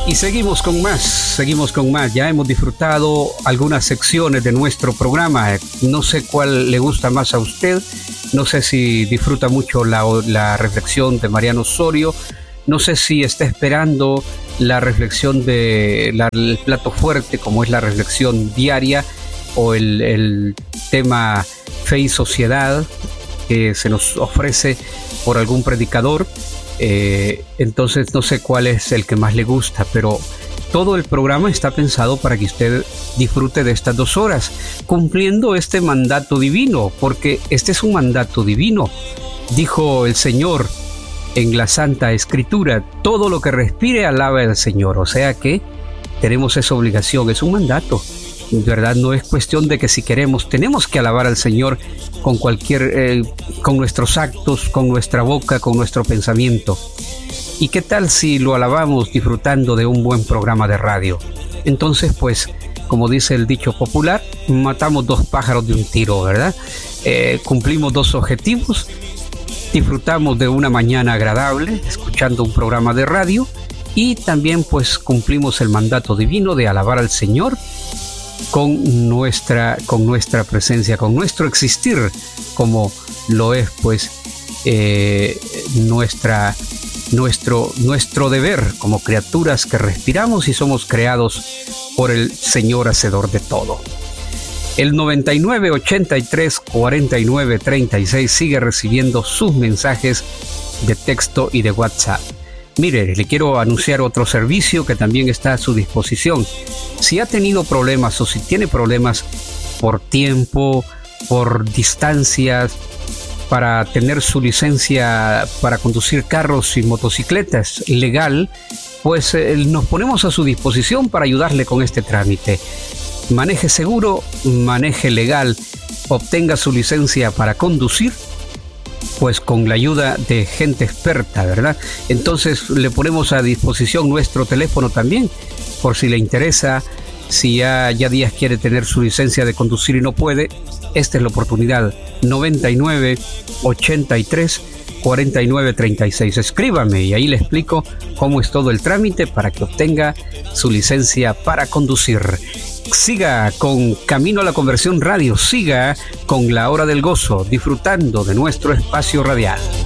Y seguimos con más. Ya hemos disfrutado algunas secciones de nuestro programa. No sé cuál le gusta más a usted. No sé si disfruta mucho la reflexión de Mariano Osorio. No sé si está esperando la reflexión el plato fuerte, como es la reflexión diaria, o el tema fe y sociedad que se nos ofrece por algún predicador. Entonces no sé cuál es el que más le gusta, pero todo el programa está pensado para que usted disfrute de estas 2 horas, cumpliendo este mandato divino, porque este es un mandato divino. Dijo el Señor en la Santa Escritura: todo lo que respire alaba al Señor. O sea que tenemos esa obligación, es un mandato. En verdad no es cuestión de que si queremos, tenemos que alabar al Señor con con nuestros actos, con nuestra boca, con nuestro pensamiento. ¿Y qué tal si lo alabamos disfrutando de un buen programa de radio? Entonces, pues, como dice el dicho popular, matamos 2 pájaros de un tiro, ¿verdad? Cumplimos 2 objetivos. Disfrutamos de una mañana agradable escuchando un programa de radio, y también pues cumplimos el mandato divino de alabar al Señor con nuestra presencia, con nuestro existir, como lo es pues nuestro deber como criaturas que respiramos y somos creados por el Señor hacedor de todo. El 99 83 49 36 sigue recibiendo sus mensajes de texto y de WhatsApp. Mire, le quiero anunciar otro servicio que también está a su disposición. Si ha tenido problemas o si tiene problemas por tiempo, por distancias, para tener su licencia para conducir carros y motocicletas legal, pues nos ponemos a su disposición para ayudarle con este trámite. Maneje seguro, maneje legal, obtenga su licencia para conducir, pues con la ayuda de gente experta, ¿verdad? Entonces le ponemos a disposición nuestro teléfono también, por si le interesa, si ya días quiere tener su licencia de conducir y no puede. Esta es la oportunidad. 99 83 49 36. Escríbame y ahí le explico cómo es todo el trámite para que obtenga su licencia para conducir. Siga con Camino a la Conversión Radio, siga con La Hora del Gozo, disfrutando de nuestro espacio radial.